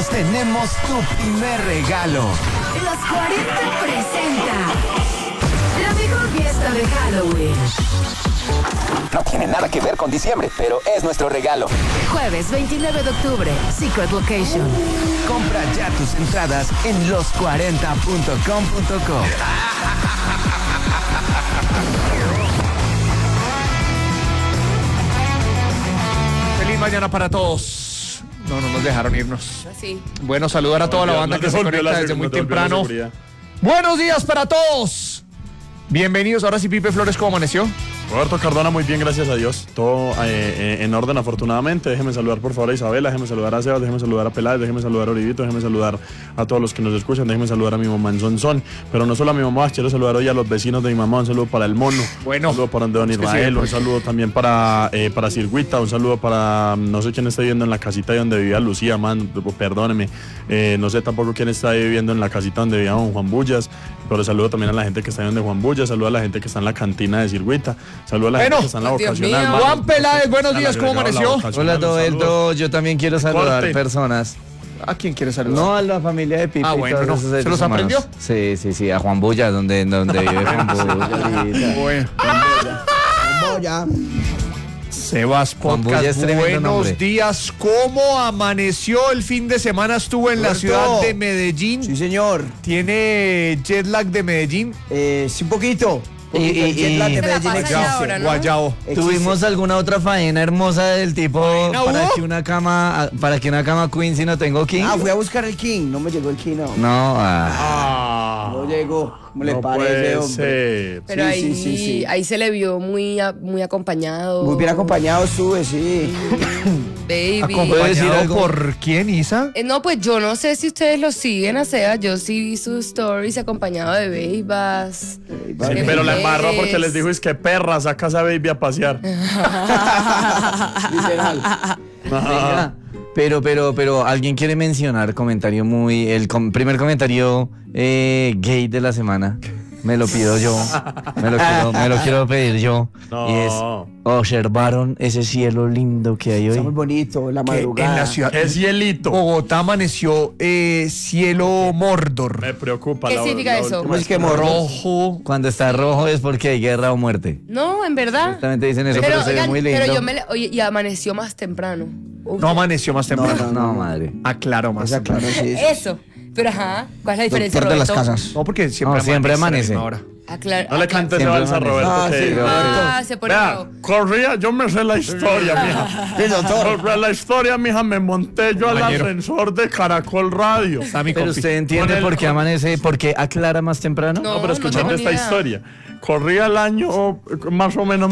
tenemos tu primer regalo. Los 40 presenta la mejor fiesta de Halloween. No tiene nada que ver con diciembre, pero es nuestro regalo. Jueves 29 de octubre, Secret Location. Compra ya tus entradas en los40.com.co. Feliz mañana para todos. No nos dejaron irnos. Sí. Bueno, saludar a toda la banda que se conecta desde muy temprano. Buenos días para todos. Bienvenidos. Ahora sí, Pipe Flores, ¿cómo amaneció? Roberto Cardona, muy bien, gracias a Dios. Todo en orden, afortunadamente. Déjeme saludar, por favor, a Isabela, déjeme saludar a Sebas, déjeme saludar a Peláez, déjeme saludar a Oribito, déjeme saludar a todos los que nos escuchan, déjeme saludar a mi mamá en Sonsón. Pero no solo a mi mamá, quiero saludar hoy a los vecinos de mi mamá. Un saludo para el mono, bueno, un saludo para don Israel, un saludo también para Circuita, un saludo para no sé quién está viviendo en la casita donde vivía Lucía, man, perdóneme. No sé tampoco quién está viviendo en la casita donde vivía don Juan Bullas, pero saludo también a la gente que está viviendo de Juan Bullas, saludo a la gente que está en la cantina de Circuita, saludo a la gente que está en la vocacional. Juan Peláez, buenos días, ¿cómo amaneció? Hola, todo, yo también quiero saludar personas. ¿A quién quiere saludar? No, a la familia de Pipi. Ah, bueno, no. ¿Se los aprendió? Sí, a Juan Bulla, donde vive Juan Bulla. Bueno. Sebas Podcast, buenos días. ¿Cómo amaneció el fin de semana? Estuvo en la ciudad de Medellín. Sí, señor. ¿Tiene jet lag de Medellín? Sí, un poquito. El jet lag de Medellín existe. Ahora, ¿no? Guayao. ¿Tuvimos alguna otra faena hermosa del tipo para que una cama queen si no tengo king? Fui a buscar el king, no me llegó el king, no. No, No llegó. ¿Cómo le No parece, puede hombre? ser. Pero Sí. ahí se le vio muy acompañado. Muy bien acompañado estuve, sí. Baby. ¿Puede decir ¿Acompañado algo? por quién, Isa? No, pues yo no sé si ustedes lo siguen a Seba. Yo sí vi sus stories acompañado de Babas. Sí, pero la embarra porque les dijo, es que perra, saca esa baby a pasear. Literal. Venga, pero alguien quiere mencionar primer comentario gay de la semana. Me lo pido yo. Me lo quiero pedir yo. No. Y es, observaron ese cielo lindo que hay hoy. Está muy bonito, la Que madrugada. en la ciudad Es hielito. Bogotá amaneció cielo Mordor. Me preocupa. ¿Qué significa eso? ¿Cómo es que morro? Rojo. Cuando está rojo es porque hay guerra o muerte. No, en verdad. Exactamente dicen eso, pero se ve oigan, muy lindo. pero oye, y amaneció más temprano. Uf. No amaneció más temprano. No, madre. Aclaro más. Esa, claro, sí. Eso. Pero ¿cuál es la diferencia, Doctor de las Roberto? casas. No, porque siempre siempre amanece. a la misma hora. No le cantes Siempre balsa a amanece. Roberto. Sí, Roberto. Se pone Vea, bravo. corría, yo me sé la historia, mija. Sí, doctor. Sobre la historia, mija, me monté yo al Compañero. ascensor de Caracol Radio. Está mi Pero compi. usted entiende Con el- por qué amanece, por qué aclara más temprano. No. No, pero escuchando tengo esta ni idea. historia. Corría el año más o menos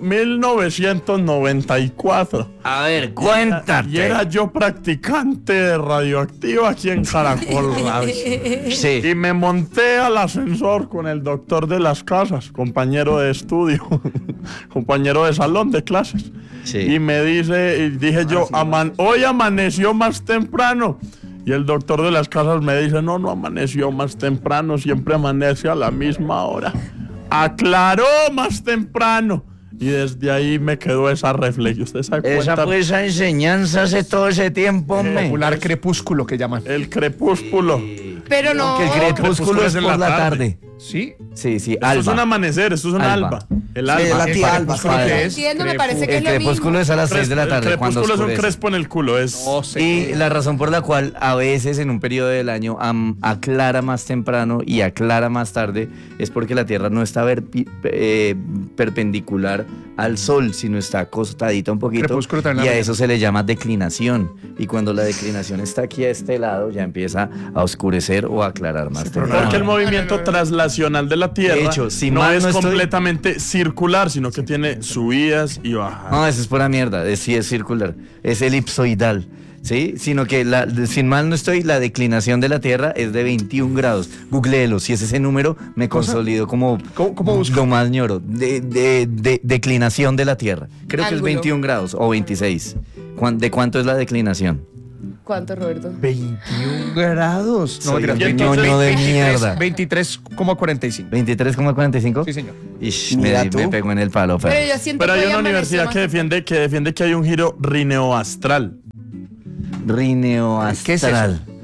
1994. A ver, cuéntate. Y era yo practicante de radioactiva aquí en Caracol Radio. Sí. Y me monté al ascensor con el doctor de las casas, compañero de estudio, compañero de salón de clases. Sí. Y me dice, y dije yo, hoy amaneció más temprano. Y el doctor de las casas me dice, no amaneció más temprano, siempre amanece a la misma hora. Aclaró más temprano. Y desde ahí me quedó esa reflexión. ¿Usted se da Esa cuenta? fue esa enseñanza hace todo ese tiempo, hombre. Popular crepúsculo que llaman. El crepúsculo. Pero no. Que el crepúsculo es en por la la tarde. tarde. ¿Sí? Sí, Esto alba. es un amanecer, esto es un Alba. alba. El Sí, alba. la tía Alba. crepúsculo Alba. que es Entiendo, me parece que El es lo crepúsculo mismo. es a las 6 de la tarde, El cuando crepúsculo es un oscurece. crespo en el culo. Es... No sé. Y la razón por la cual a veces en un periodo del año aclara más temprano y aclara más tarde es porque la Tierra no está perpendicular al Sol, sino está acostadita un poquito. Crepúsculo también Y la a mañana. eso se le llama declinación. Y cuando la declinación está aquí a este lado, ya empieza a oscurecer o a aclarar más temprano. Porque el movimiento traslacional de la Tierra De hecho, si no mal es no estoy- completamente circular, sino que tiene subidas y bajadas. No, eso es pura mierda, sí es circular, es elipsoidal, ¿sí? Sino que, sin mal no estoy, la declinación de la Tierra es de 21 grados. Googleelo, si es ese número, me consolido como ¿Cómo busco? lo más ñoro. De declinación de la Tierra. Creo que es Ángulo. 21 grados o 26. ¿De cuánto es la declinación? ¿Cuánto, Roberto? 21 grados. No, Soy mentira, un Y entonces- ñoño de 23, mierda. 23,45. ¿23,45? Sí, señor. Ish, Mira me tú. pegó en el palo, Pero Fer. yo siento Pero que hay hoy una amaneció universidad más que defiende que hay un giro rineoastral. Rineo ¿Qué es eso? astral.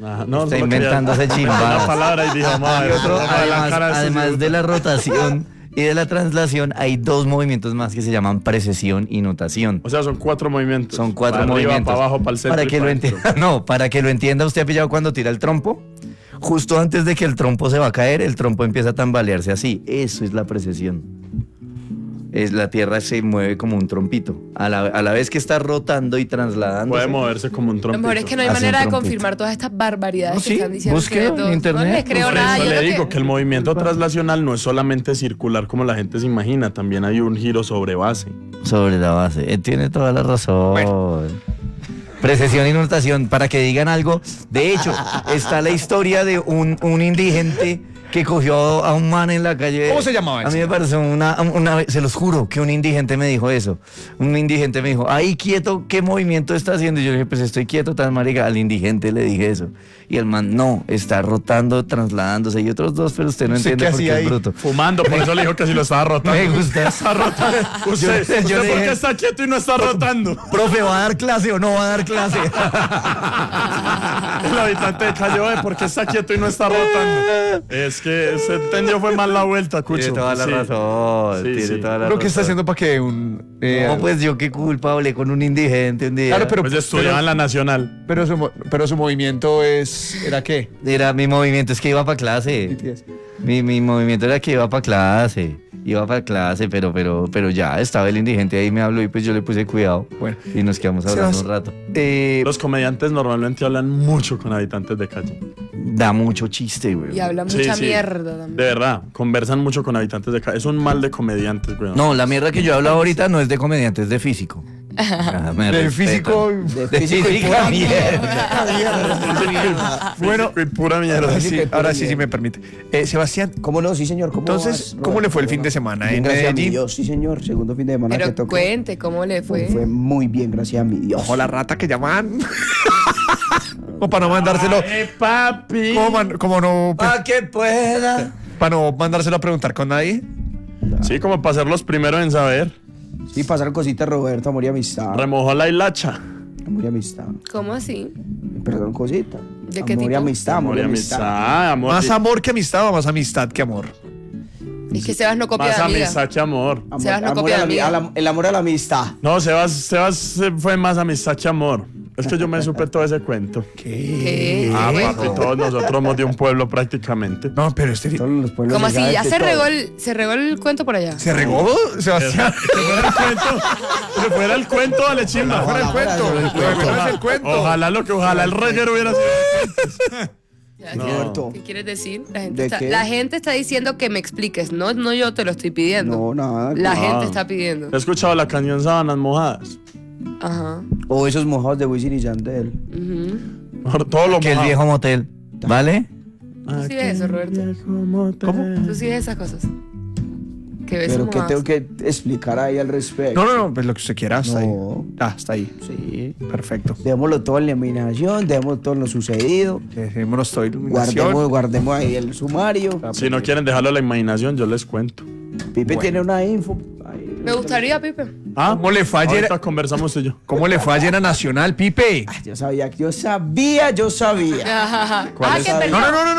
No, está inventándose una chimbadas. palabra y dijo, madre, Y otro, la cara además de la rotación y de la traslación, hay 2 movimientos más que se llaman precesión y notación. O sea, son 4 movimientos. Son 4 para movimientos. Arriba, para abajo, para el centro. Para que lo entienda. No, para que lo entienda, usted ha pillado cuando tira el trompo. Justo antes de que el trompo se va a caer, el trompo empieza a tambalearse así. Eso es la precesión. La tierra se mueve como un trompito. A la vez que está rotando y trasladando. Puede moverse como un trompito. Lo mejor es que no hay Hace manera un de trompito. confirmar todas estas barbaridades No, que sí, están diciendo busque ustedes dos. en internet. No les creo Por nada. eso Yo le lo digo que el movimiento traslacional no es solamente circular como la gente se imagina, también hay un giro sobre base. Sobre la base. Tiene toda la razón. Precesión y notación, para que digan algo. De hecho, está la historia de un indigente que cogió a un man en la calle. ¿Cómo se llamaba A ese? mí me pareció una vez, se los juro, que un indigente me dijo eso. Un indigente me dijo, ahí quieto, ¿qué movimiento está haciendo? Y yo le dije, pues estoy quieto, tan marica. Al indigente le dije eso. Y el man, no, está rotando, trasladándose. Y otros 2, pero usted no ¿Usted entiende qué por qué hacía es ahí? bruto. Fumando, por eso le dijo que si lo estaba rotando. Me gusta. Está rotando. ¿Usted yo le por dije- qué está quieto y no está rotando? Profe, ¿va a dar clase o no va a dar clase? El habitante de Calle Oe, ¿por qué está quieto y no está rotando? Es que se entendió fue mal la vuelta, Cucho. Tiene toda la Sí. razón. Sí, Tiene sí. toda la Lo que está razón. haciendo para que No, pues yo qué culpa, hablé con un indigente un día. Claro, pero- Pues estudiaba en la Nacional. pero su movimiento ¿era qué? Era mi movimiento, es que iba para clase. Mi movimiento era que iba para clase. Iba para clase, pero ya estaba el indigente ahí, me habló y pues yo le puse cuidado. Bueno. Y nos quedamos hablando un rato. Los comediantes normalmente hablan mucho con habitantes de calle. Da mucho chiste, güey. Y habla Sí, mucha sí. mierda también. De verdad, conversan mucho con habitantes de calle. Es un mal de comediantes, güey. No, la mierda que yo hablo ahorita no es de comediante, es de físico. Ah, me Del respetan. físico. De físico y pura mierda. Bueno, y pura mierda. ahora sí me permite. Sebastián, ¿Cómo no? Sí, señor. ¿Cómo entonces, vas, ¿cómo le fue el Roberto? fin de semana Bien, en gracias a mi Medellín? Dios, sí, señor. Segundo fin de semana que Pero tocó. cuente, ¿cómo le fue? Fue muy bien, gracias a mi Dios. Ojo la rata que llaman. Como para no mandárselo. ¡Ay, papi! Como no. Pa' que pueda. Para no mandárselo a preguntar con nadie. Sí, como para ser los primeros en saber. Sí, pasaron cositas, Roberto, amor y amistad. Remojó la hilacha. Amor y amistad. ¿Cómo así? Perdón, cositas. ¿De qué Amor y tipo? amistad, amor y amistad. amor. Más amor que amistad o más amistad que amor. Es que Sebas no copia Más de amiga. amistad que amor. Sebas no amor copia a de amiga. el amor a la amistad. No, Sebas fue más amistad que amor. Es que yo me supe todo ese cuento. ¿Qué? Papi, todos nosotros somos de un pueblo prácticamente. No, pero este. Todos los pueblos Como se así, saben ya de se todo. regó el cuento por allá. ¿Se regó, Sebastián? Que fuera el cuento. Que fuera el cuento, dale chimba. Fuera el cuento. No es el cuento. Ojalá el reguero hubiera sido. Roberto. ¿Qué quieres decir? ¿De qué? La gente está diciendo que me expliques, no yo te lo estoy pidiendo. No, nada. La Ah. gente está pidiendo. He escuchado la canción Sábanas Mojadas. Ajá. O esos mojados de Wisin y Yandel. Ujú. Todo lo Que el mojado. viejo motel. ¿Vale? ¿Tú sí ves eso, Roberto? ¿Cómo? ¿Tú sí ves esas cosas? Que ves Pero ¿qué mojadas. tengo que explicar ahí al respecto? No, pues lo que usted quiera, hasta ahí. No. Está ahí. Sí. Perfecto. Dejémoslo todo en la imaginación, dejémoslo todo en lo sucedido. Dejémonos todo iluminación. Guardemos ahí el sumario. Si no quieren dejarlo a la imaginación, yo les cuento. Pipe tiene una info. Ahí. Me gustaría, Pipe. Ah, ¿Cómo le fue ayer? Ahorita conversamos tú y yo. ¿Cómo le fue ayer a Nacional, Pipe? Yo sabía. Ajá. ¿Cuál es? que perdió.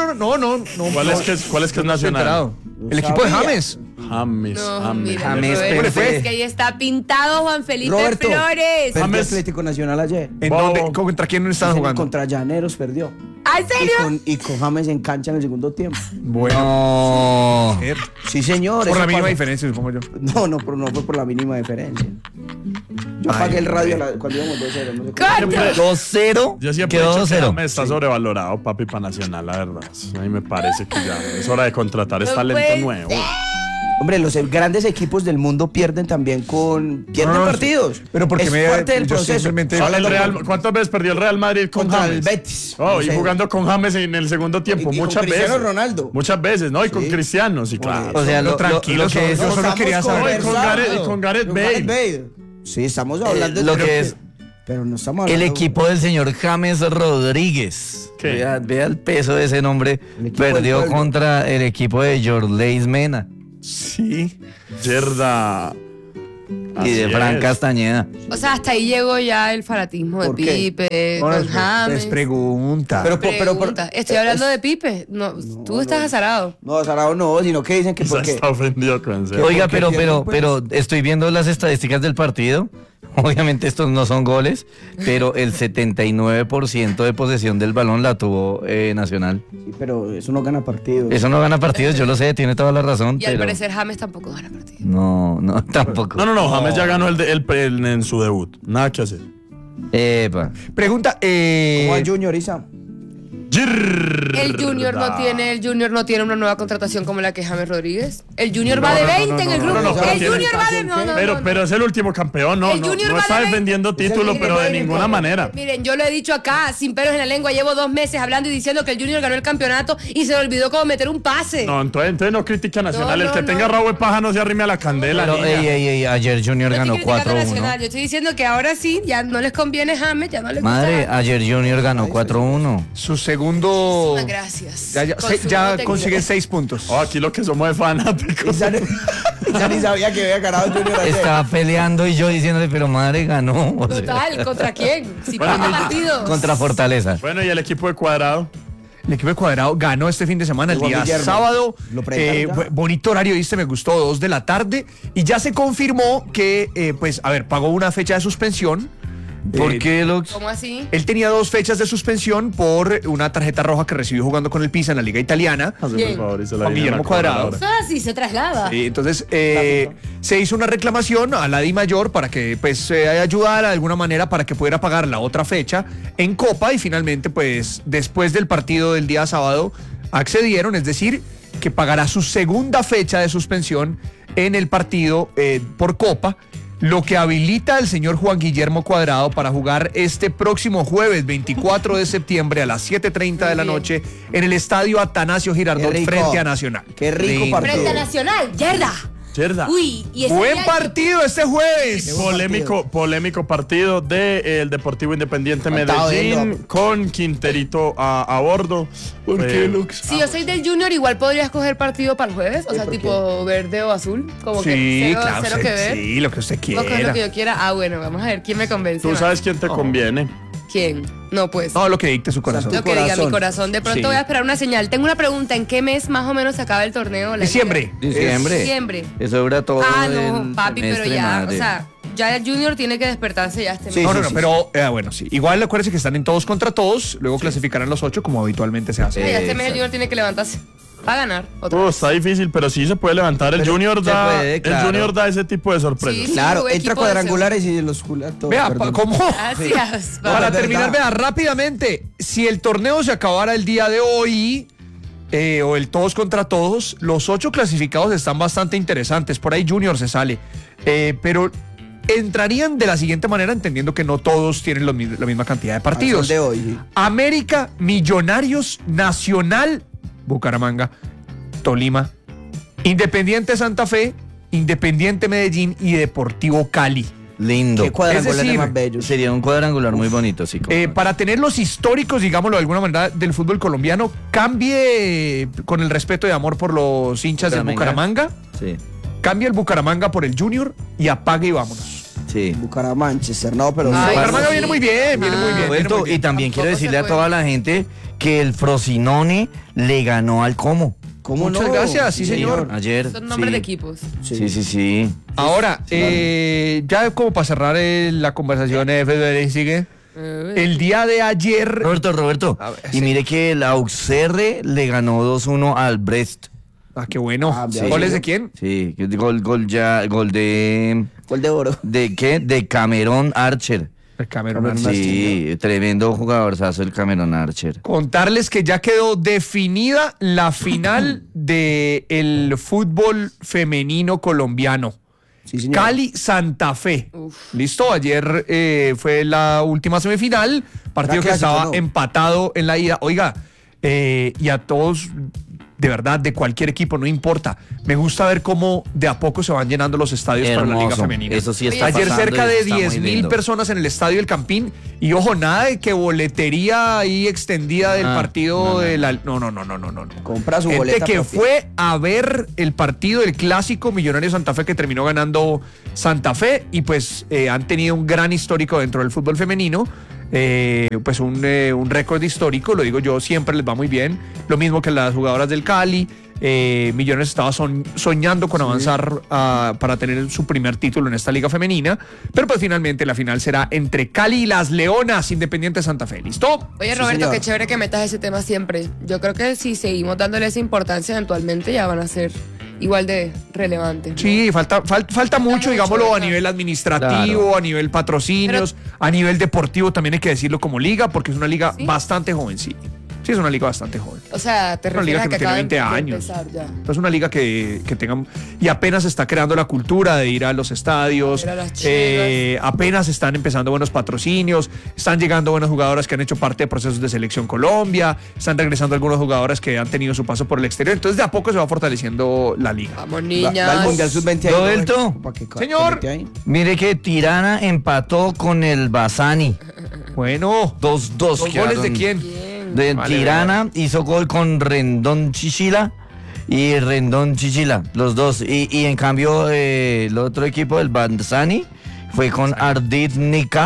No. ¿Cuál es que es nacional? Enterado. El equipo de James. James. No, James. mira, James Roberto, Pérez. es que ahí está pintado Juan Felipe Roberto, Flores. perdió James. Atlético Nacional ayer. ¿En Bobo. dónde? ¿Contra quién no estaban Sí, jugando? Contra Llaneros perdió. ¿Ah, en serio? Y con James en cancha en el segundo tiempo. Bueno. No. Sí, señor. Por eso la mínima pasó. diferencia, supongo yo. No fue por la mínima diferencia. Yo Ay, apagué el radio hombre. cuando íbamos 2-0. No sé ¿Cuánto? 2-0. Yo siempre he Quedó dicho que 2-0. James está sobrevalorado, papi, para Nacional, la verdad. A mí me parece que ya es hora de contratar No talento puede nuevo. Hombre, los grandes equipos del mundo pierden también pierden No, partidos. pero porque es me- parte del yo proceso. simplemente- Ahora ¿Cuántas veces perdió el Real Madrid con Contra el James? Betis. Oh, O y sea, jugando con James en el segundo tiempo, y con muchas Cristiano veces. Ronaldo. Muchas veces, ¿no? Y con Sí. Cristiano, sí, claro. O sea, lo tranquilo, que es, yo solo Estamos quería saber. conversando. Y con Gareth Bale. Sí, estamos hablando lo pero- que es Pero no estamos el hablando. equipo del señor James Rodríguez. ¿Qué? Vea el peso de ese nombre. El equipo del Perdió pueblo. contra el equipo de Jorleis Mena. Sí. Yerda. Y de Fran Castañeda. O sea, hasta ahí llegó ya el fanatismo de ¿Por qué? Pipe, No, con James. les pregunta. Pregunta. Estoy hablando de Pipe. No, tú estás azarado. No, azarado no, sino que dicen que Se porque... está ofendido con eso. Oiga, ¿por qué pierden, pero estoy viendo las estadísticas del partido. Obviamente estos no son goles, pero el 79% de posesión del balón la tuvo Nacional. Sí, pero eso no gana partidos. Eso no gana partidos, yo lo sé, tiene toda la razón. Y al pero parecer James tampoco gana partido. No, tampoco. No, James ya ganó en su debut. Nada que hacer. Epa. Pregunta, ¿Cómo va Junior, Isa? El Junior no tiene una nueva contratación como la que James Rodríguez. El Junior va de 20 en el grupo. El Junior va de... Pero es el último campeón, no está defendiendo título, pero de ninguna manera. Miren, yo lo he dicho acá, sin pelos en la lengua, llevo 2 meses hablando y diciendo que el Junior ganó el campeonato y se le olvidó cómo meter un pase. No, entonces no critica a Nacional. El que tenga rabo de paja no se arrime a la candela. Pero, ey, ayer Junior No ganó estoy criticando a Nacional, 4-1. yo estoy diciendo que ahora sí, ya no les conviene James, ya no les gusta. Madre, ayer Junior ganó 4-1. su segundo... Gracias. Ya consigue 6 puntos. Aquí lo que somos de fanáticos. Isa ni sabía que había ganado Junior ayer. Estaba peleando y yo diciéndole, pero madre, ganó. O sea, Total, ¿contra quién? Si pierde partidos. contra Fortaleza. Bueno, y el equipo de Cuadrado. El equipo de Cuadrado ganó este fin de semana, el Juan día Guillermo. sábado. Lo presentaron ya. Bonito horario, ¿viste? Me gustó, 2 de la tarde. Y ya se confirmó que, pagó una fecha de suspensión. ¿Por qué, Lux? ¿Cómo así? Él tenía 2 fechas de suspensión por una tarjeta roja que recibió jugando con el Pisa en la Liga Italiana. Hazme Bien. por favor, y se la Juan viene a la Guillermo Cuadrado. cobradora. Ah, sí, se traslada. Sí, entonces se hizo una reclamación a la Di Mayor para que ayudara de alguna manera para que pudiera pagar la otra fecha en Copa y finalmente después del partido del día sábado accedieron, es decir, que pagará su segunda fecha de suspensión en el partido por Copa, lo que habilita al señor Juan Guillermo Cuadrado para jugar este próximo jueves 24 de septiembre a las 7:30 de la noche en el estadio Atanasio Girardot Qué rico. frente a Nacional. Qué rico partido. Frente a Nacional, yerda. Yerda. Uy, y ese Buen día- partido este jueves. Polémico partido del Deportivo Independiente Faltaba Medellín verlo. con Quinterito a bordo. ¿Por qué, Lux? Si yo soy del Junior, igual podría escoger partido para el jueves. O sea, tipo verde o azul. Como que Sí, cero, claro, cero que ver. sí, lo que usted Puedo coger lo quiera. que yo quiera. Ah, bueno, vamos a ver quién me convence. Tú más. sabes quién te conviene. ¿Quién? No, pues. No, lo que dicte su corazón. Lo que diga mi corazón. corazón. De pronto Sí. voy a esperar una señal. Tengo una pregunta. ¿En qué mes más o menos se acaba el torneo? La Diciembre. Diciembre. Diciembre. Eso dura todo Ah, el no, papi, pero semestre, ya, madre. o sea, ya el Junior tiene que despertarse ya este mes. Sí, No, pero bueno, sí. Igual acuérdense que están en todos contra todos, luego clasificarán los 8 como habitualmente se hace. Ya este mes el Junior tiene que levantarse para ganar. Otra vez. Está difícil, pero sí se puede levantar. El Pero Junior se da, puede, claro. el Junior da ese tipo de sorpresas. Sí. Claro, tuvo entra equipo de cuadrangulares y los jula todos. Vea, perdón. ¿cómo? Gracias. Para verdad. terminar, vea, rápidamente, si el torneo se acabara el día de hoy, o el todos contra todos, los 8 clasificados están bastante interesantes. Por ahí Junior se sale. Pero entrarían de la siguiente manera, entendiendo que no todos tienen la misma cantidad de Al partidos. sol de hoy, sí. América, Millonarios, Nacional, Bucaramanga, Tolima, Independiente Santa Fe, Independiente Medellín y Deportivo Cali. Lindo. Qué cuadrangulares Es decir, más bellos. Sería un cuadrangular muy bonito, sí. como- Para tener los históricos, digámoslo de alguna manera, del fútbol colombiano, cambie con el respeto y amor por los hinchas del Bucaramanga, Sí, cambie el Bucaramanga por el Junior y apague y vámonos. sí. Bucaramanga, no, pero... Ay, Bucaramanga sí. viene muy bien, viene muy bien. viene Roberto, muy bien. y también quiero Tampoco decirle se a toda puede. la gente que el Frosinone le ganó al Como. ¿Cómo Muchas no? gracias, sí, señor. Ayer. Son nombres sí. de equipos. Sí. Ahora, ya como para cerrar la conversación, sigue. El día de ayer. Roberto. A ver, Y sí. mire que el Auxerre le ganó 2-1 al Brest. Ah, qué bueno. Ah, Sí. ¿Goles de quién? Sí, gol de... Gol de oro. ¿De qué? De Cameron Archer. El Camerún. Sí, tremendo jugadorzazo el Cameron Archer. Contarles que ya quedó definida la final del fútbol femenino colombiano. Sí, señor. Cali Santa Fe. Listo, ayer fue la última semifinal, partido Era que clásico, estaba ¿no? empatado en la ida. Oiga, y a todos de verdad, de cualquier equipo, no importa. Me gusta ver cómo de a poco se van llenando los estadios para la Liga Femenina. Eso sí está Ayer pasando cerca y de está muy 10.000 lindo. personas en el Estadio El Campín y ojo, nada de que boletería ahí extendida del partido de la... No. Compra su Gente boleta que propia. fue a ver el partido, el clásico Millonario Santa Fe que terminó ganando Santa Fe y pues han tenido un gran histórico dentro del fútbol femenino. Pues un récord histórico, lo digo yo, siempre les va muy bien. Lo mismo que las jugadoras del Cali. Millones estaba soñando con avanzar para tener su primer título en esta liga femenina, pero pues finalmente la final será entre Cali y las Leonas, Independiente Santa Fe. ¿Listo? Oye, Sí, Roberto, señor. qué chévere que metas ese tema siempre. Yo creo que si seguimos dándole esa importancia, eventualmente ya van a ser igual de relevantes, ¿no? Sí, falta mucho, mucho, digámoslo, a ¿verdad? nivel administrativo, Claro. a nivel patrocinios, a nivel deportivo, también hay que decirlo como liga, porque es una liga ¿Sí? bastante joven, sí. Sí, es una liga bastante joven. O sea, te Una liga refieres que a no que tiene acaban 20 de años. empezar ya. Es una liga que tenga... Y apenas está creando la cultura de ir a los estadios. A ver a las chivas. Apenas están empezando buenos patrocinios. Están llegando buenas jugadoras que han hecho parte de procesos de selección Colombia. Están regresando algunas jugadoras que han tenido su paso por el exterior. Entonces, de a poco se va fortaleciendo la liga. Vamos, Va niñas. al Mundial Sub-20 ahí, Roberto. Roberto, para que Señor. conecte ahí. Mire que Tirana empató con el Bassani. Bueno. 2-2. ¿Dos goles quedaron. de quién? Bien. De Vale, Tirana hizo gol con Rendón Chichila y Rendón Chichila, los dos. Y en cambio, el otro equipo, el Bassani, fue con Ardit Nikah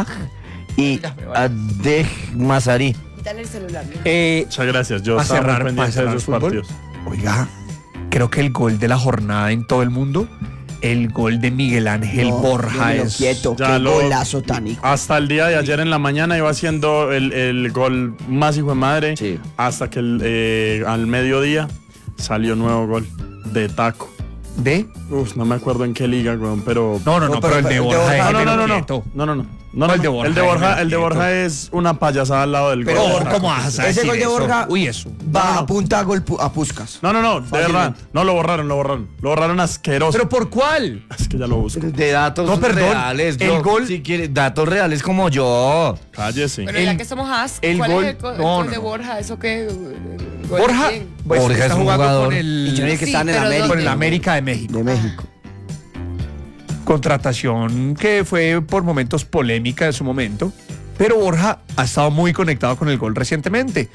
y Adej Mazari. Quítale el celular. ¿no? Muchas gracias. Yo Para estaba muy cerrar, pendiente de esos fútbol. partidos. Oiga, creo que el gol de la jornada en todo el mundo, el gol de Miguel Ángel No, Borja déjelo es... quieto, Ya qué lo- golazo tan hijo. Hasta el día de ayer en la mañana iba haciendo el gol más hijo de madre. Sí. Hasta que al mediodía salió nuevo gol de taco. ¿De? Uf, no me acuerdo en qué liga, weón, pero. No, pero el de Borja es No. No, el de Borja, El de Borja, el de quieto. Borja es una payasada al lado del Pero gol. Borja, ¿cómo vas a ese decir gol de eso? Borja Uy, eso. va a punta a gol a Puskas. No, de verdad. Fácilmente. No, lo borraron. Lo borraron asqueroso. ¿Pero por cuál? Es que ya lo busco. De datos No, perdón, reales. el gol- Si quiere, datos reales como yo. Cállese. Pero El- ya que somos as, el ¿cuál gol- es el no, gol no, de no. Borja? ¿Eso qué? ¿Gol Borja, de quién? pues, Borja está es un jugando jugador. con Y yo el, dije que Sí, están en pero América. con el ¿dónde? América de México. De México. Contratación que fue por momentos polémica en su momento, pero Borja ha estado muy conectado con el gol recientemente.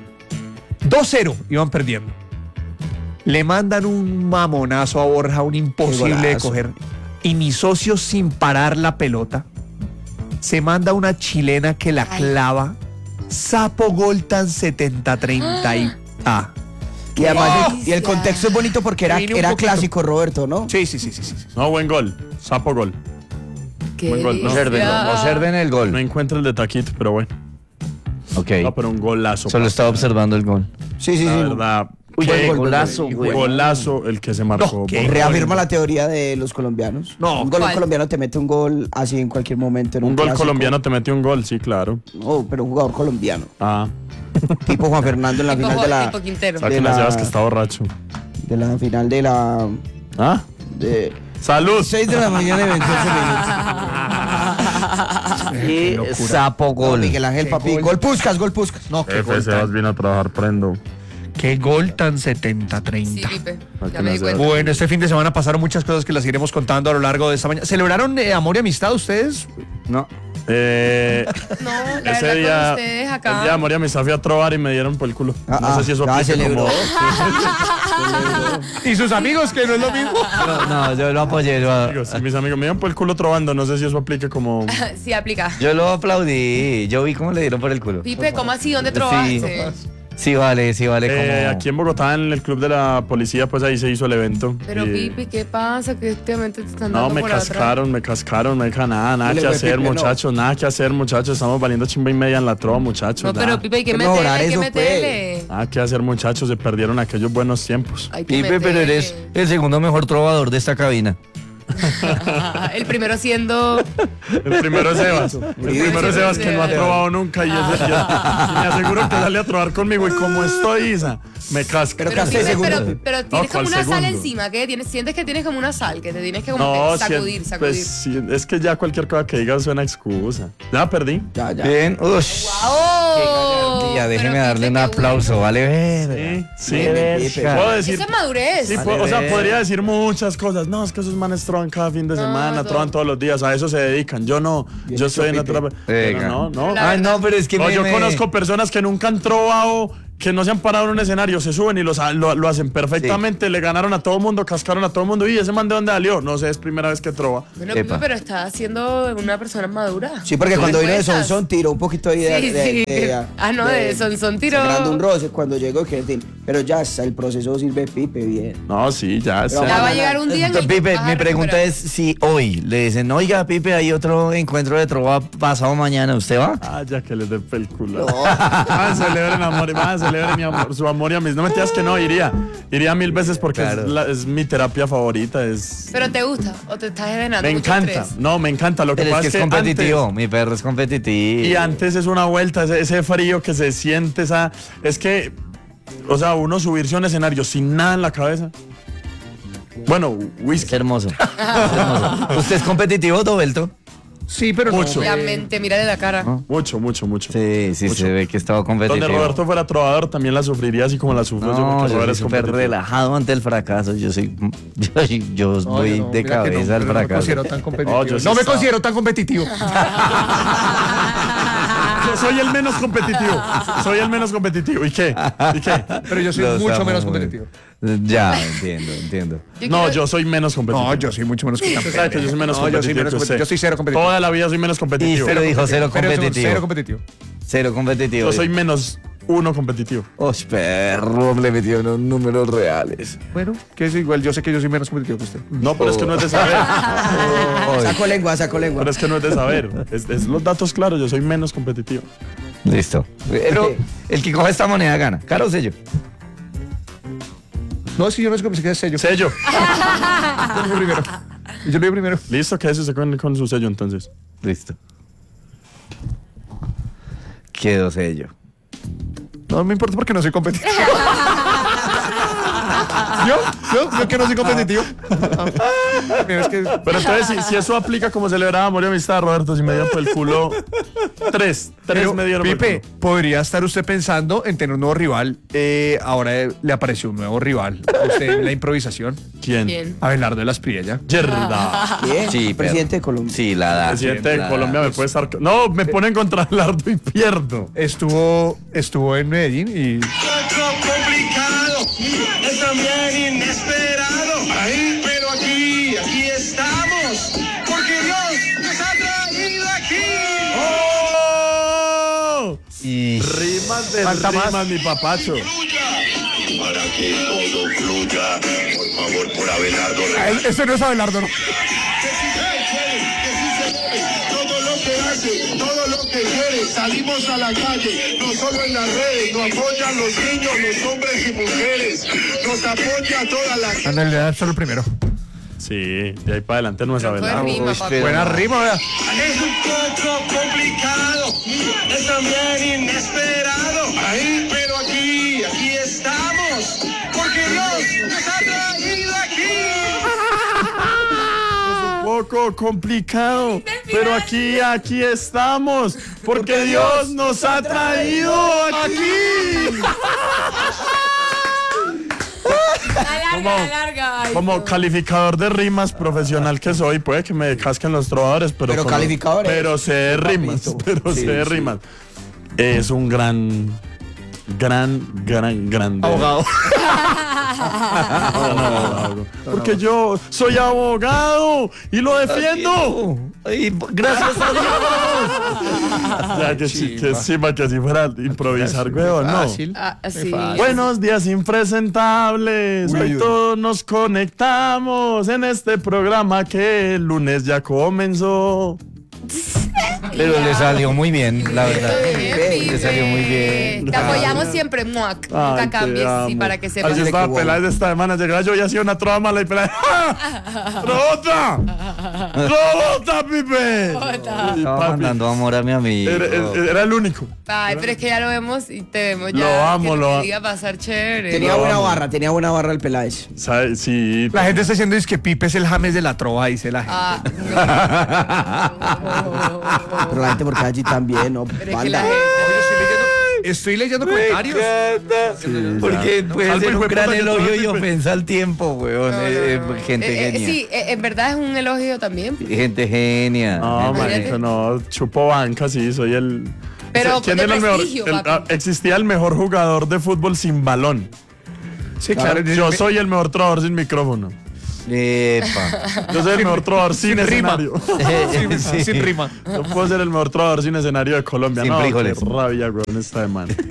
2-0 iban perdiendo. Le mandan un mamonazo a Borja, un imposible de golazo. coger. Y mi socio, sin parar la pelota, se manda una chilena que la Ay. clava. Sapo gol tan 70-30 y... Ah. Y además delicia. y el contexto es bonito porque era Vine un poquito. clásico, Roberto, ¿no? Sí. No, buen gol. Sapo gol. Qué Buen gol, ¿no? delicia. Obsérvenlo, observen el No gol. encuentro el de taquito, pero bueno. Ok. No, pero un golazo. Solo estaba observando el gol. Sí. La verdad. Uy, qué qué golazo, güey. Golazo el que se marcó. No, qué por- Reafirma la teoría de los colombianos. No, un gol ¿cuál? colombiano te mete un gol así en cualquier momento. En Un gol clásico. colombiano te metió un gol, sí, claro. No, pero un jugador colombiano. Ah, Tipo Juan Fernando en la final de la. Tipo Quintero. saquen las llaves que está borracho. De la final de la. Ah, De, salud. 6 de la mañana y 28 Y locura. Sapo minutos. gol. Miguel Ángel, papi. Gol Puskas. No, qué Jefe, gol Sebas tan, vino a trabajar prendo. qué gol tan Sí, 70-30. Pipe. Para Ya que me no di se- cuenta. Bueno, este fin de semana pasaron muchas cosas que las iremos contando a lo largo de esta mañana. ¿Celebraron amor y amistad ustedes? No. No, la Ese verdad día, con ustedes acá. el día de Moria me fui a trobar y me dieron por el culo. No sé si eso aplica celebró. como... ¿Y sus amigos, que no es lo mismo? No, yo lo apoyé. amigos, y mis amigos me dieron por el culo trobando. No sé si eso aplica como... Sí, aplica. Yo lo aplaudí. Yo vi cómo le dieron por el culo. Pipe, ¿cómo así? ¿Dónde trobaste? Sí, vale, como. Aquí en Bogotá, en el club de la policía, pues ahí se hizo el evento. Pero Y- Pipe, ¿qué pasa? Que últimamente te están No, dando me por atrás. cascaron, me dijo nada Dile, que güey, hacer, Pipe, no. muchachos, nada que hacer, muchachos. Estamos valiendo chimba y media en la trova, muchachos. No, pero nada. Pipe, hay que Pero mejorar meterle, hay que eso, pues. meterle. Nada que hacer, muchachos. Se perdieron aquellos buenos tiempos. Hay que Pipe, pero meterle. eres el segundo mejor trovador de esta cabina. El primero siendo. El primero es Sebas. El primero es Sebas que no ha trovado nunca. Y, y me aseguro que sale a trobar conmigo. Y como estoy, Isa, me casca. Pero Pero, casi Pipe, segundo. pero tienes ¿cuál como una sal segundo? encima, ¿qué? Sientes que tienes como una sal, que te tienes que como No, que sacudir. pues, sí, es que ya cualquier cosa que digas suena excusa. Ya perdí. Ya. Bien. Ush. ¡Oh! Ya déjeme Pero darle un Pipe, qué aplauso, vale ver. Sí, Pipe. puedo decir. Eso es madurez. Sí, o sea, podría decir muchas cosas. No, es que esos manes troban cada fin de semana, troban todos los días, a eso se dedican. Yo no, yo estoy en otra. Pero no, no. Ay, no, pero es que No, yo conozco personas que nunca han trovado, que no se han parado en un escenario, se suben y lo hacen perfectamente, le ganaron a todo el mundo, cascaron a todo el mundo. ¿Y ese man de dónde salió? No sé, es primera vez que trova. Bueno, Pipe, pero está siendo una persona madura. Sí, porque cuando vino de Sonson tiró un poquito ahí de Sonson tiró. Sangrando un roce cuando llegó, pero ya está, el proceso sirve Pipe bien. No, sí, ya. Pero Ya va a llegar un día en el que Pipe, vas a mi pregunta recuperar. es si hoy le dicen, oiga, Pipe, hay otro encuentro de trova pasado mañana, ¿usted va? Ah, ya que les dé el culo. Celebren amor, celebren mi amor, su amor y a mis. No me digas que no, iría 1000 veces porque Claro. es mi terapia favorita. ¿Pero te gusta o te estás envenenando? Me mucho encanta, estrés? no, me encanta. Lo que Pero es pasa que es competitivo, mi perro es competitivo. Y antes es una vuelta, ese frío que se siente, es que, o sea, uno subirse a un escenario sin nada en la cabeza. Bueno, whisky. Qué hermoso. Qué hermoso. ¿Usted es competitivo, Dobelto? Sí, pero Mucho. La mente, mírale la cara. Mucho, mucho, mucho. Sí, sí, Mucho. se ve que estaba competitivo. Donde Roberto fuera trovador también la sufriría así como la sufro yo, No, porque yo Robert soy es súper competitivo. relajado ante el fracaso. Yo voy yo no, de mira que cabeza al pero no me fracaso. considero tan competitivo. yo sí No me estaba. considero tan competitivo. Yo soy el menos competitivo. Soy el menos competitivo. ¿Y qué? Pero yo soy Los mucho amo menos muy. competitivo. Ya, entiendo. No, yo soy menos competitivo. No, yo soy mucho menos competitivo. Usted sabe que yo soy menos No, yo soy competitivo menos que usted. competitivo. Yo soy cero competitivo. Toda la vida soy menos competitivo. Pero dijo cero Pero competitivo. cero competitivo. Cero competitivo. Yo soy menos 1 competitivo. Oh, perro, le metió unos números reales. Bueno, que es igual, yo sé que yo soy menos competitivo que usted. No, pero es que no es de saber. Saco lengua. Pero es que no es de saber. Es los datos claros. Yo soy menos competitivo. Listo. El que coge esta moneda gana. ¿Caro o sello? No, si yo no sé cómo se queda sello. Sello. Yo lo digo primero. Yo lo digo primero. Listo, quédese usted con su sello entonces. Listo. Quedó sello. No me importa porque no soy competitivo. Yo que no soy competitivo. Mira, es que Pero entonces, si eso aplica como celebraba amor y amistad, Roberto, si me dieron por el culo. Tres pero, me dieron por el Pipe, culo. podría estar usted pensando en tener un nuevo rival. Ahora le apareció un nuevo rival a usted en la improvisación. ¿Quién? Abelardo de las Priella. Yerda. Bien, Sí, presidente de Colombia. Sí, la da. Presidente de la Colombia da. me puede estar. No, me ponen contra Lardo y pierdo. Estuvo en Medellín y Complicado, es también inesperado. Ahí, pero aquí estamos, porque Dios nos ha traído aquí. ¡Oh! Y Rimas de Falta más. rimas, mi papacho. Para que todo fluya, por favor, por Abelardo. ese no es Abelardo, ¿no? Todo lo que hace, todo lo que quiere, salimos a la calle, no solo en las redes, nos apoyan los niños, los hombres y mujeres, nos apoya toda la En realidad, solo el primero. Sí, de ahí para adelante no es Pero fue Abelardo. rima, Uy, papi. pero- Buena rima, ¿verdad? Es un poco complicado, es también inesperado. Ahí, pero aquí estamos, porque Dios nos ha traído aquí. Un poco complicado, pero aquí estamos, porque Dios nos ha traído aquí. Alarga. Ay, Como no. calificador de rimas profesional que soy, puede que me casquen los trovadores, pero calificadores. pero sé de rimas, Papito. pero sé de rimas. Es un gran Abogado. abogado. Porque yo soy abogado y lo defiendo. Ay, gracias a Dios. Ya que sí, que encima que si fuera improvisar, weón, no. Fácil. Sí. Buenos días impresentables, Uy, hoy uy. todos nos conectamos en este programa que el lunes ya comenzó. Pero le salió muy bien, la verdad. Bien, Le salió muy bien. Te apoyamos siempre, Muac. Nunca Ay, te cambies, sí, amo. para que sepas. Así estaba pelada de esta semana, llegaba yo y hacía una trova mala y pelada. ¡Ah! ¡Robota! ¡Robota, Pipe! Robota. Y Estaba papi, mandando amor a mi amigo. era el único. Ay, pero es que ya lo vemos y te vemos ya. Lo amo, que lo amo. te diga pasar chévere. Tenía buena barra el Peláez. ¿Sabe? Sí. La gente está diciendo es que Pipe es el James de la trova, dice la gente. Ah, no. Pero la gente porque allí también, ¿no? Pero es que Banda. la gente. Oye, estoy leyendo Estoy leyendo comentarios. Porque puede Calma, ser un hijo de gran puta, yo elogio y estoy- ofensa al tiempo, weón. Gente genia. Sí, en verdad es un elogio también. Gente genia. No, Imagínate. marico, no. Chupo banca, sí, soy el... Pero ¿Quién de era el mejor? prestigio, papi. Existía el mejor jugador de fútbol sin balón. Sí, claro. Yo soy el mejor trovador sin micrófono. Epa. Yo soy el mejor trovador sin rima. escenario. Sí, sin rima. Yo puedo ser el mejor trovador sin escenario de Colombia. Sin no, frijoles. qué rabia, weón, esta de man. Se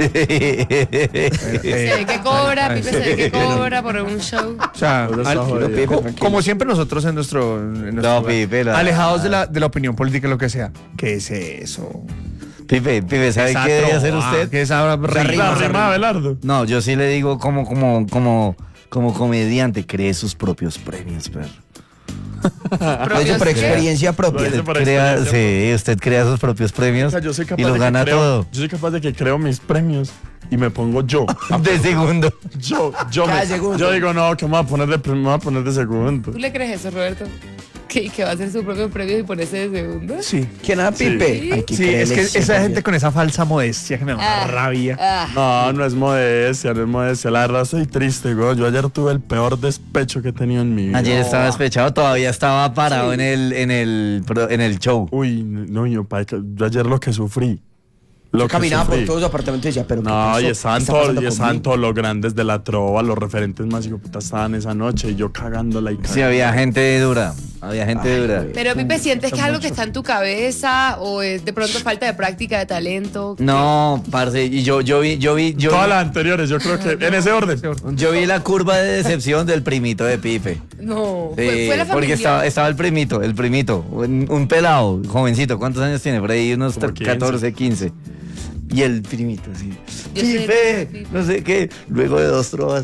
ve que cobra, Pipe se ve que cobra por un show. O sea, Pues está jodido. Pipe, como tranquilo. siempre nosotros en nuestro No, lugar, Pipe, alejados de la opinión política, lo que sea. ¿Qué es eso? Pipe, ¿sabe Esa qué debe hacer trova, usted? ¿Qué es esa La rima? rima de Abelardo. No, yo sí le digo como comediante, cree sus propios premios, perro. Lo dice por experiencia propia. Lo dice por Crea, experiencia. sí, usted crea sus propios premios O sea, yo soy capaz y los de que gana creo- todo. Yo soy capaz de que creo mis premios y me pongo yo. De segundo. Cada segundo. Yo digo, no, que me voy a poner me voy a poner de segundo. ¿Tú le crees eso, Roberto? ¿Que va a hacer su propio premio y ponerse de segundo? Sí. ¿Quién era Pipe? Sí. Hay que Sí, es creerle que siempre. esa gente con esa falsa modestia que me da rabia. Ah, No es modestia, no es modestia. La verdad estoy triste, güey. Yo ayer tuve el peor despecho que he tenido en mi vida. Ayer estaba despechado, todavía estaba parado en el show. Uy, no, yo ayer lo que sufrí. Lo que Caminaba por sufrí. todos los apartamentos y decía, pero ¿qué No, pasó? y ¿Qué estaban está todos, pasando y estaban conmigo? todos los grandes de la trova, los referentes más hijueputas estaban esa noche y yo cagándola y Sí, cagándola. había gente dura. Había gente dura. pero Pipe, ¿sientes que es algo que está en tu cabeza o es de pronto falta de práctica, de talento? No, parce, y yo vi Todas las anteriores, yo creo que en ese orden. yo vi la curva de decepción del primito de Pipe. No, Sí, fue la porque familia. estaba el primito, un pelado, jovencito. ¿Cuántos años tiene? Por ahí unos Como 15. 14, 15. Y el primito, así. Yo sé, Pipe, Pipe. no sé qué. Luego de 2 trovas.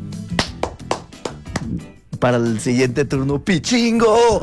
Para el siguiente turno, ¡pichingo!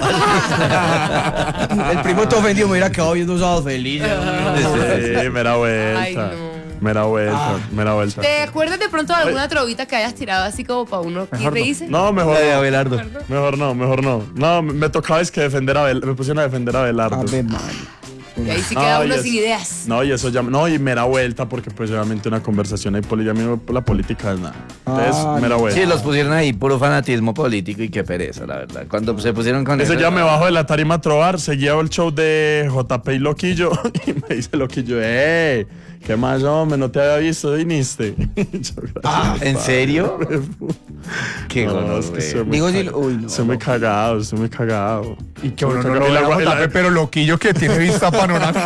El primo te ofendió, me hubiera quedado viendo sábado feliz. Sí, mera vuelta. Ay, no. Mera vuelta. ¿Te acuerdas de pronto de alguna trovita que hayas tirado así como para uno que reírse? No, mejor La de no. Abelardo. Mejor no. No, me tocaba es que defender a Abelardo. Me pusieron a defender a Abelardo. Ave María. Y ahí sí No, queda y uno es- sin ideas. No, y eso ya. No, y mera vuelta, porque pues obviamente una conversación ahí política. A mí la política es nada. Entonces, mera vuelta. Sí, los pusieron ahí, puro fanatismo político y qué pereza, la verdad. Cuando se pusieron con Ese eso. ya me bajo de la tarima a trobar, seguía el show de JP y Loquillo y me dice Loquillo, ¿qué más, hombre? No te había visto, viniste. Yo, gracias, ¿En padre. serio? Qué No, gono, es que güey. soy muy Digo, sí, cagado. uy, no. Soy muy cagado. Y que uno Soy no muy lo cagado. vea JP, pero loquillo que tiene vista panorámica.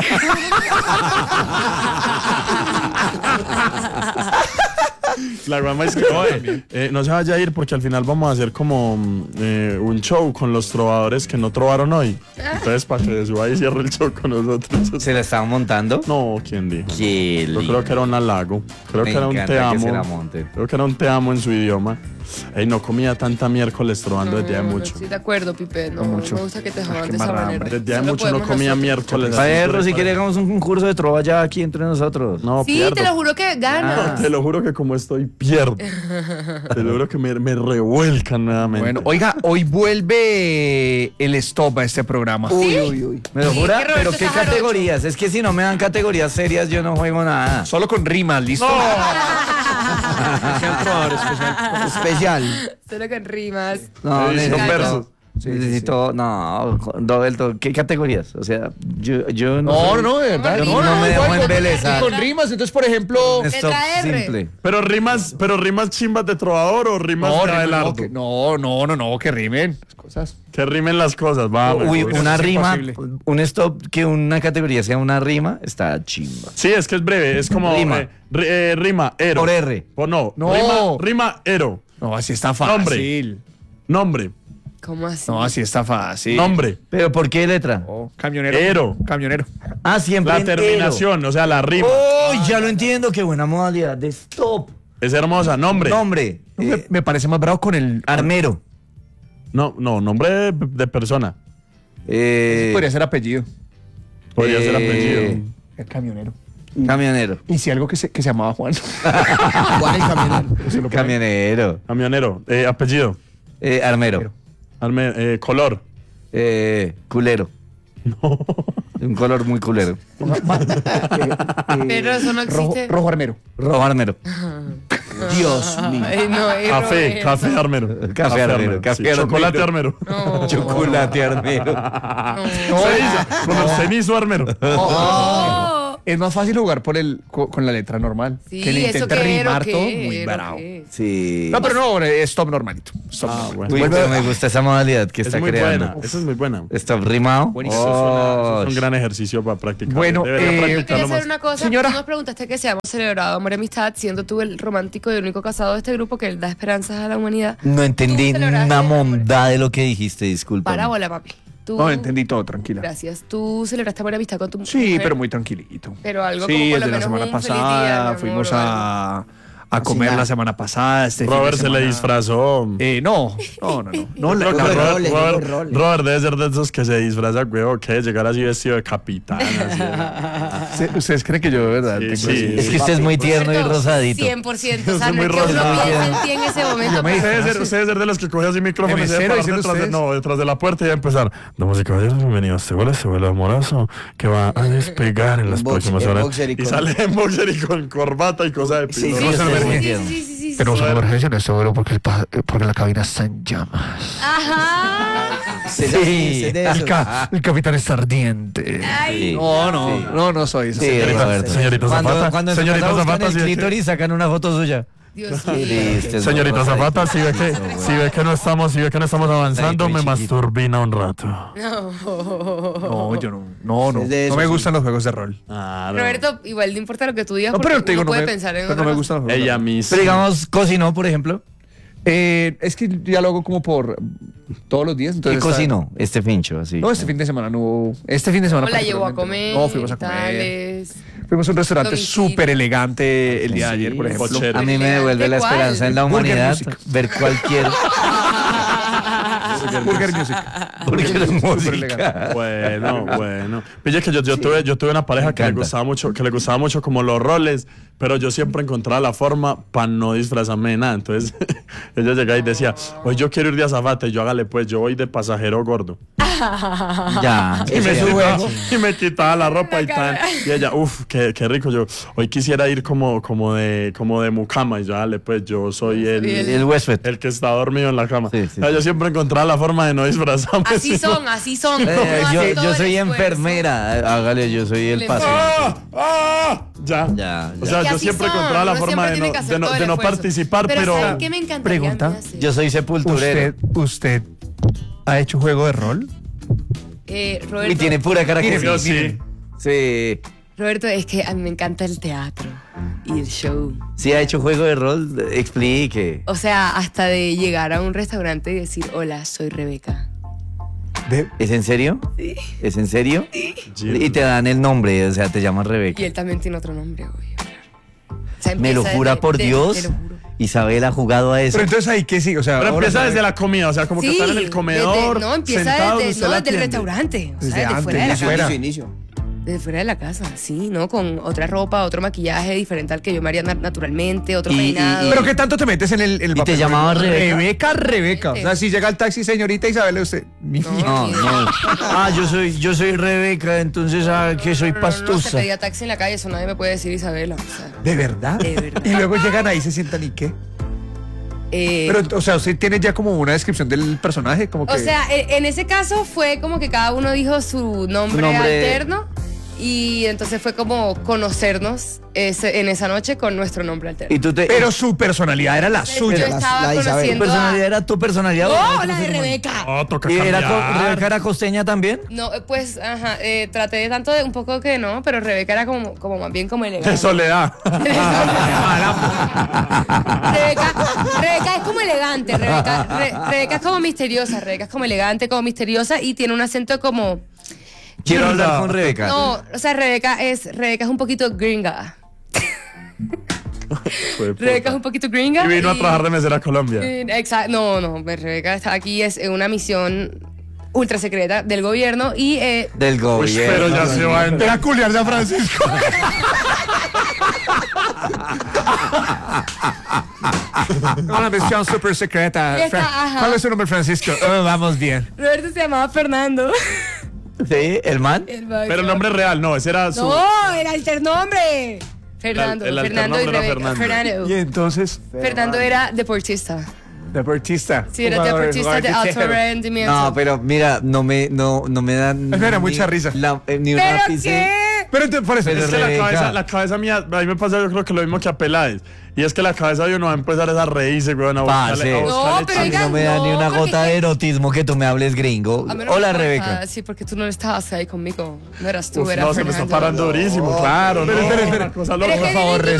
La guama es que no se vaya a ir porque al final vamos a hacer como un show con los trovadores que no trovaron hoy. Entonces, para que suba y cierre el show con nosotros. ¿Se la estaban montando? No, ¿quién dijo? Qué Yo lindo. creo que era un halago. Creo Me que era un encanta te que amo. se la monten. Creo que era un te amo en su idioma. Ey, no comía tanta miércoles trovando desde hace mucho. Estoy de acuerdo, Pipe. No, me gusta que te jodan de esa embarrada, manera. Desde hace Solo mucho no podemos comía nosotros. miércoles. Perro, si quiere hagamos un concurso de trova ya aquí entre nosotros. No, Sí, pierdo. te lo juro que ganas. Te lo juro que como estoy, pierdo. Te lo juro que me revuelcan nuevamente. Bueno, oiga, hoy vuelve el stop a este programa. Uy. ¿Me lo Sí, jura? que Roberto ¿Pero qué está jarocho. categorías? Es que si no me dan categorías serias, yo no juego nada. Solo con rimas, ¿listo? Especial trovador, especial. Especial. Solo con rimas. No, Sí, necesito son versos. Necesito, no, Roberto, ¿qué categorías? O sea, yo no. No, soy- no, de verdad. No, no me dejo igual, embelezar. Con rimas, entonces, por ejemplo. Un stop Letra R. simple. Pero rimas chimbas de trovador o rimas No, de rimas, Abelardo. no, que rimen las cosas. Que rimen las cosas, vamos. Uy, eso una es rima, imposible. un stop que una categoría sea una rima, está chimba. Sí, es que es breve, es como Rima. rima, ero. Por R. O no, No. rima, ero. No, así está fácil. Nombre, ¿Cómo así? No, así está fácil. nombre, ¿Pero por qué letra? Oh, camionero. Ero. Camionero. Ah, siempre la en terminación, o sea, la rima. ¡Oh, ya lo entiendo! ¡Qué buena modalidad de stop! Es hermosa, nombre. Nombre. Me parece más bravo con el. Armero. No, nombre de persona. Podría ser apellido. Podría ser apellido. El camionero. Camionero. Y si algo que se llamaba Juan. Juan el camionero. Camionero. Camionero, apellido. Armero. Color. Culero. No. Un color muy culero. Pero eso no existe. Rojo armero. Rojo armero. Dios mío. Ay, no, es Café armero. Café armero. Sí, Café armero. chocolate armero. No. Chocolate armero. Con el cenizo armero. Oh. Es más fácil jugar con la letra normal. Sí, que le eso intente que rimar ¿qué? todo. Muy bravo. Sí. No, pero no, es stop normalito. Stop Ah, normal. bueno. Uy, pero me gusta esa modalidad que Es está muy creando. buena. Esa es muy buena. Está rimado. Eso es un gran ejercicio para practicar. Bueno, Debería Yo quería practicarlo hacer más. una cosa. Señora. Tú nos preguntaste que seamos celebrado amor y amistad, siendo tú el romántico y el único casado de este grupo que da esperanzas a la humanidad. No entendí Tú celebraste una el amor. mondad de lo que dijiste, disculpa. Parábola, papi. Tú, No, entendí todo, tranquila. Gracias. Tú celebraste amor y amistad con tu mujer. Sí, pero muy tranquilito. Pero algo sí, como por lo desde la menos semana un feliz día, mi pasada amor, fuimos o a comer nada. la semana pasada. Este fin de Robert se le semana. disfrazó. No. No, Creo que Roles, Robert, roles, roles. Robert debe ser de esos que se disfraza, huevo, que llegar así vestido de capitán. Así, ¿Ustedes creen que yo de verdad Sí, tengo sí. así? Es que usted es muy tierno y rosadito. 100%. O sea, Soy no muy es que uno rosado. piense en ti en ese momento. me pero- Usted debe ser de los que coge así micrófono y se mesero para diciendo detrás de, ustedes. no, detrás de la puerta y va a empezar. Damas y caballeros, bienvenidos. Se vuelve amoroso que va a despegar en las En boxer, próximas en horas. boxer y Y con- sale en boxer y con corbata y cosa de Sí, pino. sí, No se sí, ve sí, muy sí. bien. Sí. Tenemos una emergencia en este vuelo porque la cabina está en llamas. Ajá. Sí. De esos. El capitán está ardiente. Sí. No soy esa. Sí, Roberto. Señorita Zapata, Cuando en su señorita casa buscan Zapata, el sí, clítoris sacan una foto suya. Dios mío. Triste, es Señorita muy Zapata, rosadito. si ve que no estamos avanzando, me chiquito. masturbina un rato. No, yo no. No Es de me esos, gustan los juegos de rol. Roberto, igual no importa lo que tú digas, No, porque pero te digo, uno no puede me, pensar en pero no otra me cosa. gustan los juegos de Ella rol. misma. Pero digamos, cocinó, por ejemplo. Es que ya lo hago como por todos los días. ¿Qué Entonces cocinó este fincho? Así. No, este fin de semana no hubo. Este fin de semana. ¿Cómo la llevó a particularmente comer? No, fuimos a comer. tales? Fuimos a un restaurante Domicilio. súper elegante el día de ayer, por ejemplo. Cochero. A mí me devuelve la ¿Cuál? esperanza en la Burger humanidad Music. ver cualquier Burger Music. Burger Súper música. Bueno. Pille que yo tuve una pareja que le encanta. gustaba mucho como los roles, pero yo siempre encontraba la forma para no disfrazarme de nada. Entonces ella llegaba y decía, hoy yo quiero ir de azafata, y yo hágale pues, yo voy de pasajero gordo. Ya. Y me, ese es su quitaba, juego. y me quitaba la ropa y tal. Y ella, qué rico. Yo hoy quisiera ir como de mucama. Y yo, dale, pues yo soy El huésped. el que está dormido en la cama. Sí, O sea, yo siempre encontraba la forma de no disfrazarme. Así sino- son. Uno hace Yo todo el soy esfuerzo. enfermera. Hágale, yo soy el Le- paciente. Ya. Ya, O ya. sea, Que yo así siempre son, encontraba la uno forma siempre de tiene que hacer todo el no esfuerzo. participar, pero ¿saben qué me encantaría Pregunta. a mí hacer? Yo soy sepulturero. ¿Usted ha hecho juego de rol? Roberto, Y tiene pura cara que yo sí. sí. Sí. Roberto, es que a mí me encanta el teatro y el show. Sí ha hecho juego de rol, explique. O sea, hasta de llegar a un restaurante y decir, hola, soy Rebeca. ¿Es en serio? Sí. ¿Es en serio? Y te dan el nombre, o sea, te llaman Y Rebeca. él también tiene otro nombre, obvio. O sea, Me lo empieza jura desde- por te Dios. lo juro. Isabel ha jugado a eso. Pero entonces ahí que sí, o sea. Pero ahora empieza sabe- desde la comida, o sea, como que Sí, están en el comedor. no, empieza sentados, desde, usted no, la desde el atiende. restaurante. O sea, Desde desde antes, fuera de la desde casa. fuera. Su inicio. Desde fuera de la casa, sí, ¿no? Con otra ropa, otro maquillaje diferente al que yo me haría naturalmente, otro Y- peinado. Pero ¿qué tanto te metes en el ¿Y te papel? llamaba Rebeca? Rebeca. O sea, si llega el taxi, señorita Isabel, usted. No, no. Ah, yo soy Rebeca, entonces que soy No se pastusa. pedía taxi en la calle, eso nadie me puede decir Isabela. O sea, ¿De verdad? De verdad. Y luego llegan ahí, se sientan y qué. Pero, o sea, usted tiene ya como una descripción del personaje, como que. o sea, en ese caso fue como que cada uno dijo su nombre alterno y entonces fue como conocernos en esa noche con nuestro nombre alterno. Y tú te. Pero su personalidad era la Yo suya. estaba la de Isabel. ¿Tu conociendo personalidad era tu personalidad? ¡Oh, la de Rebeca! Oh, toca ¿Y cambiar. Rebeca era costeña también? No, pues, ajá, traté de tanto de un poco que no, pero Rebeca era como más bien como elegante. De soledad. Rebeca es como elegante, Rebeca es como misteriosa, Rebeca es como elegante, como misteriosa y tiene un acento como... Quiero hablar con Rebeca. No, o sea, Rebeca es un poquito gringa. Rebeca es un poquito gringa. Y vino a trabajar de mesera a Colombia. Exacto, no, Rebeca está aquí, es una misión ultra secreta del gobierno y... Del Uy, pero gobierno. ya se va a entrar. Era culiar de Francisco. Una misión súper secreta. Ajá. ¿Cuál es su nombre, Francisco? Oh, vamos bien. Roberto se llamaba Fernando. Sí, el man. Pero el nombre real, no, ese era su... No, el alternombre. Fernando, El Fernando y alternombre era Rebeca. Fernando. Y entonces, Fernando era deportista. deportista. Sí, era deportista de alto rendimiento. No, pero mira, no me dan. Me da mucha risa. Ni un ¿Pero ápice. qué? Pero por eso, Pero Es que Rebeca. la cabeza mía, a mí me pasa yo creo que lo mismo que a Peláez. Y es que la cabeza de uno va a empezar a reírse, weón, a buscarle, Parce. a buscarle No, pero A mí chistes. no me da ni una porque gota qué- de erotismo que tú me hables gringo. A mí no me Hola, importa, Rebeca. Sí, porque tú no estabas ahí conmigo. No eras tú, Uf, era no, se me está Fernando. parando durísimo, claro. Espere, no, espere. una cosa Pero loca. es que Por favor, tienen que